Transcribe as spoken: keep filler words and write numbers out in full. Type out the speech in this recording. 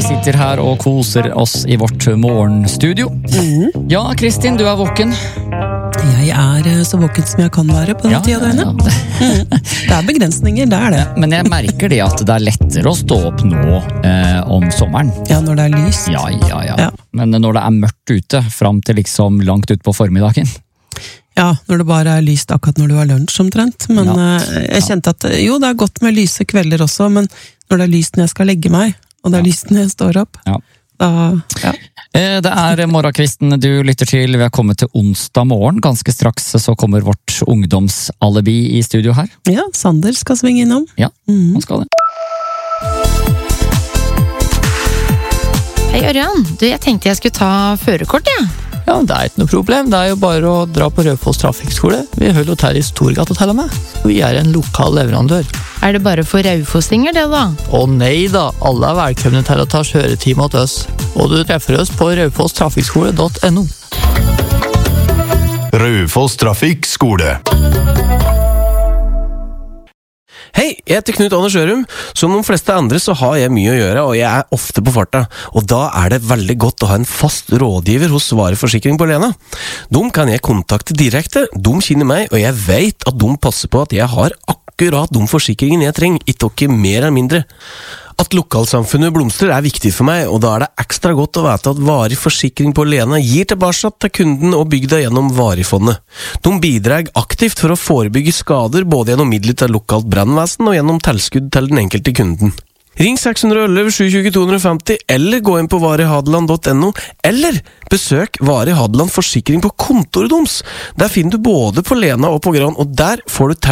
sitter her og koser oss i vårt morgenstudio. Mm. Ja, Kristin, du er våken. Jeg er så våken som jeg kan være på den ja, tida døgnet. Ja, ja. mm. Det er begrensninger, det er det. Men jeg merker det at det er lettere å stå opp nå eh, om sommeren. Ja, når det er lyst. Ja, ja, ja, ja. Men når det er mørkt ute, fram til liksom langt ut på formiddagen. Ja, når det bare er lyst akkurat når du har lunsj omtrent. Men ja. jeg kjente at jo, det er godt med lyse kvelder også, men når det er lyst når jeg skal legge meg, og det er ja. lyst når jeg står opp, ja. da, ja. Det er morgenkvisten du lytter til. Vi har kommet til onsdag morgen. Ganske straks så kommer vårt ungdomsalibi i studio her. Ja, Sander skal svinge innom. Ja, mm. han skal det. Hei Ørjan, du, jeg tenkte jeg skulle ta førerkort, ja. Ja, det er ikke noe problem. Det er jo bare å dra på Raufoss trafikkskole. Vi holder til i Storgata til og med. Vi er en lokal leverandør. Er det bare for raufossinger det da? Å nei da, alle er velkomne til å ta kjøretime til oss. Og du treffer oss på raufoss trafikkskole punktum no. Raufoss trafikkskole. Hei, jeg heter Knut Anders Ørum. Som de fleste andre så har jeg mye å gjøre, og jeg er ofte på farta. Og da er det veldig godt å ha en fast rådgiver hos Svari Forsikring på Lena. De kan jeg kontakte direkte, de kjenner meg, og jeg vet at de passer på at jeg har akkurat de forsikringen jeg trenger, ikke mer eller mindre. At lokalsamfunnet blomstrer er viktig for meg, og da er det ekstra godt å vite at Vari Forsikring på Lena gir tilbake til kunden og bygda gjennom Varifondet. De bidrar aktivt for å forebygge skader både gjennom midler til lokalt brannvesen og gjennom tilskudd til den enkelte kunden. Ring seks ett ett, sju to to to fem zero, eller gå inn på varihadeland punktum no, eller besøk Vari Hadeland Forsikring på kontoret deres. Der finner du både på Lena og på Gran, og der får du til